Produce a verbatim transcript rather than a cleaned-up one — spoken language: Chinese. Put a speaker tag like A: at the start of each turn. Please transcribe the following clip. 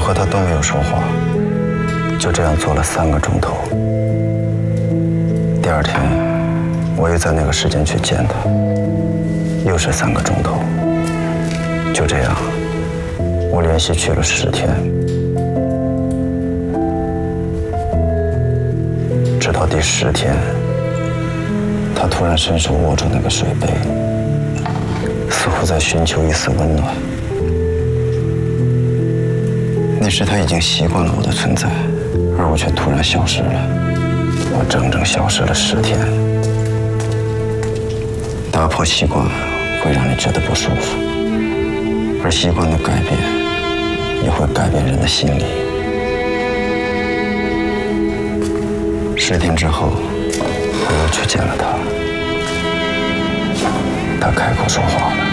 A: 和他都没有说话，就这样坐了三个钟头。第二天，我又在那个时间去见他，又是三个钟头。就这样，我连续去了十天，直到第十天，他突然伸手握住那个水杯，似乎在寻求一丝温暖。那时他已经习惯了我的存在，而我却突然消失了。我整整消失了十天。打破习惯会让你觉得不舒服，而习惯的改变也会改变人的心理。十天之后，我又去见了他，他开口说话了。